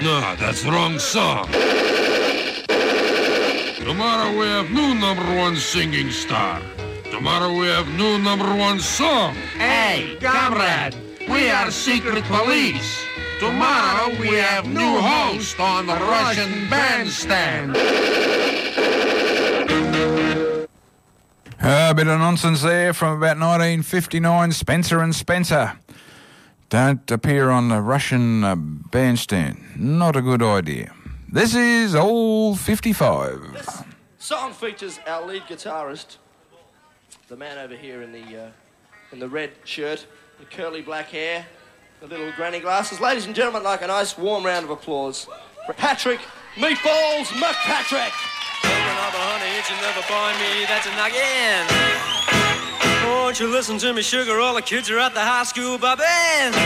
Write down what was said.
No, that's the wrong song. Tomorrow we have new number one singing star. Tomorrow we have new number one song. Hey, comrade, we are secret police. Tomorrow we have new host on the Russian bandstand. A bit of nonsense there from about 1959, Spencer and Spencer. Don't appear on the Russian bandstand. Not a good idea. This is All 55. This song features our lead guitarist, the man over here in the red shirt, the curly black hair, the little granny glasses. Ladies and gentlemen, like a nice warm round of applause for Patrick Meatballs McPatrick. Another honey, you never buy me, that's a again. Won't you listen to me, sugar? All the kids are at the high school, baby.